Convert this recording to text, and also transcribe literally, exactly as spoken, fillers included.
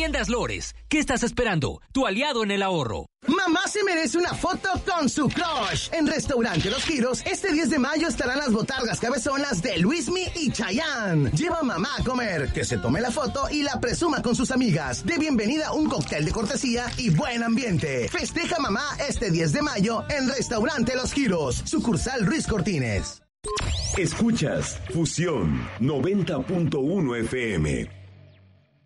Tiendas Lores. ¿Qué estás esperando? Tu aliado en el ahorro. Mamá se merece una foto con su crush. En Restaurante Los Giros, este diez de mayo estarán las botargas cabezonas de Luismi y Chayanne. Lleva a mamá a comer, que se tome la foto y la presuma con sus amigas. De bienvenida un cóctel de cortesía y buen ambiente. Festeja mamá este diez de mayo en Restaurante Los Giros, sucursal Ruiz Cortines. Escuchas Fusión noventa punto uno F M.